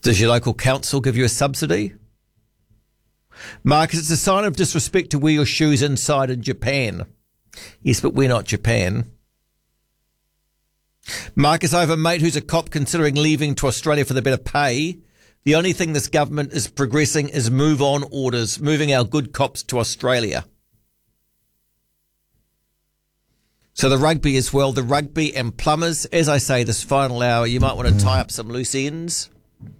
Does your local council give you a subsidy? Marcus, it's a sign of disrespect to wear your shoes inside in Japan. Yes, but we're not Japan. Marcus, I have a mate who's a cop considering leaving to Australia for the better pay. The only thing this government is progressing is move-on orders, moving our good cops to Australia. So the rugby as well, the rugby and plumbers. As I say, this final hour, you might want to tie up some loose ends.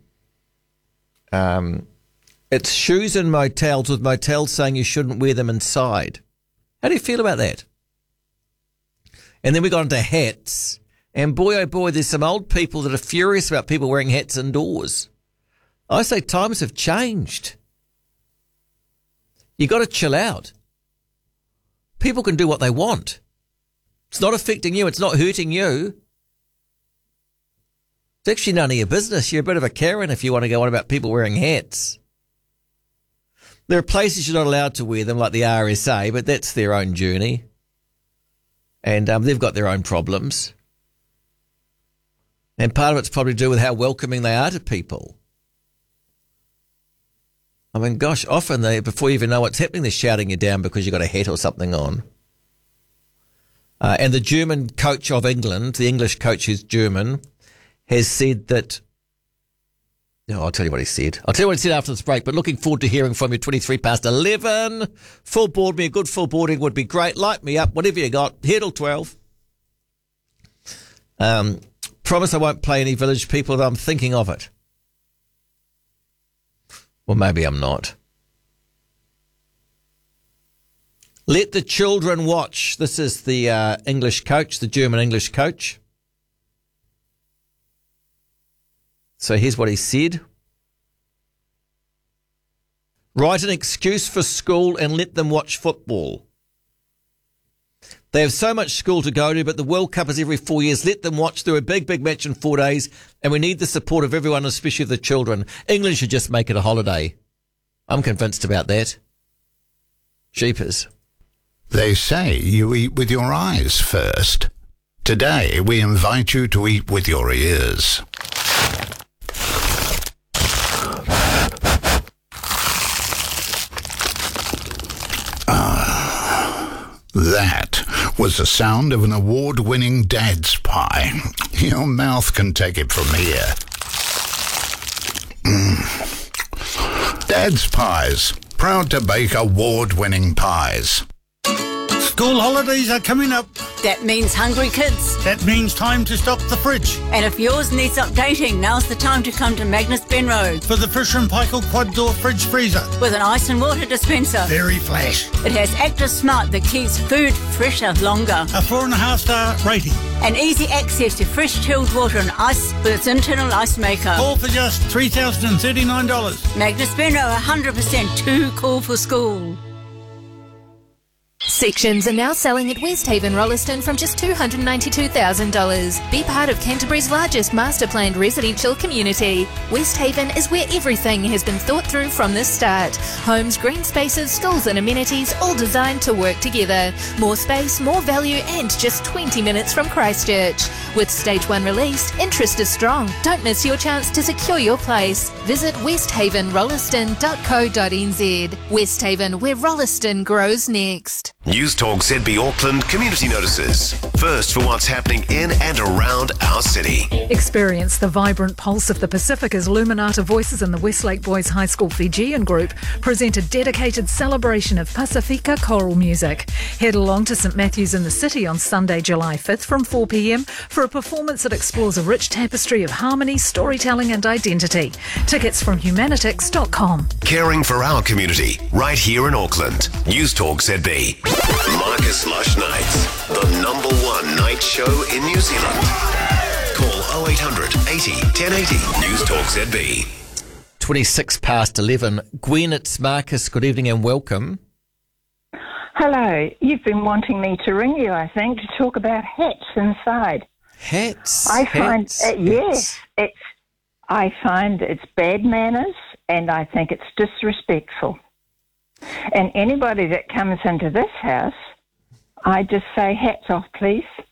It's shoes in motels, with motels saying you shouldn't wear them inside. How do you feel about that? And then we got into hats. And boy, oh boy, there's some old people that are furious about people wearing hats indoors. I say times have changed. You got to chill out. People can do what they want. It's not affecting you. It's not hurting you. It's actually none of your business. You're a bit of a Karen if you want to go on about people wearing hats. There are places you're not allowed to wear them, like the RSA, but that's their own journey. And they've got their own problems. And part of it's probably to do with how welcoming they are to people. I mean, gosh, often before you even know what's happening, they're shouting you down because you've got a hat or something on. And the German coach of England, the English coach who's German, has said that... No, I'll tell you what he said. I'll tell you what he said after this break, but looking forward to hearing from you, 23 past 11. Full board me, a good full boarding would be great. Light me up, whatever you got. Here till 12. Promise I won't play any Village People if I'm thinking of it. Well, maybe I'm not. Let the children watch. This is the English coach, the German English coach. So here's what he said. Write an excuse for school and let them watch football. They have so much school to go to, but the World Cup is every 4 years. Let them watch. They're a big, big match in 4 days, and we need the support of everyone, especially the children. England should just make it a holiday. I'm convinced about that. Jeepers. They say you eat with your eyes first. Today, we invite you to eat with your ears. That was the sound of an award-winning Dad's pie. Your mouth can take it from here. Dad's Pies, proud to bake award-winning pies. School holidays are coming up. That means hungry kids. That means time to stock the fridge. And if yours needs updating, now's the time to come to Magnus Ben Road. For the Fisher & Paykel quad-door fridge freezer. With an ice and water dispenser. Very flash. It has Active Smart that keeps food fresher longer. A 4.5-star rating. And easy access to fresh chilled water and ice with its internal ice maker. All for just $3,039. Magnus Ben Road, 100% too cool for school. Sections are now selling at Westhaven Rolleston from just $292,000. Be part of Canterbury's largest master-planned residential community. Westhaven is where everything has been thought through from the start. Homes, green spaces, schools and amenities, all designed to work together. More space, more value and just 20 minutes from Christchurch. With Stage 1 released, interest is strong. Don't miss your chance to secure your place. Visit westhavenrolleston.co.nz. Westhaven, where Rolleston grows next. News Talk ZB Auckland community notices. First for what's happening in and around our city. Experience the vibrant pulse of the Pacific as Luminata Voices and the Westlake Boys High School Fijian Group present a dedicated celebration of Pasifika choral music. Head along to St Matthew's in the City on Sunday, July 5th from 4 p.m. for a performance that explores a rich tapestry of harmony, storytelling and identity. Tickets from humanitix.com. Caring for our community, right here in Auckland. News Talk ZB. Marcus Lush Nights, the #1 night show in New Zealand. Call 0800 80 1080. News Talk ZB. 26 past 11. Gwen, it's Marcus. Good evening and welcome. Hello. You've been wanting me to ring you, I think, to talk about hats inside. Hats? I find, hats, yes, I find it's bad manners and I think it's disrespectful. And anybody that comes into this house, I just say hats off, please.